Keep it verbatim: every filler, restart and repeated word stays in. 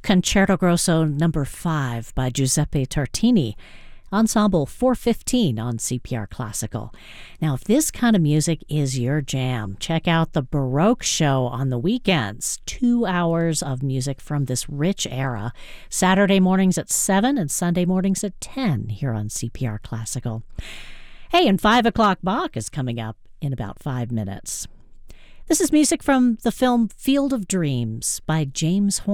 Concerto Grosso Number five by Giuseppe Tartini. Ensemble four fifteen on C P R Classical. Now, if this kind of music is your jam, check out the Baroque Show on the weekends. Two hours of music from this rich era. Saturday mornings at seven and Sunday mornings at ten here on C P R Classical. Hey, and five o'clock Bach is coming up in about five minutes. This is music from the film Field of Dreams by James Horner.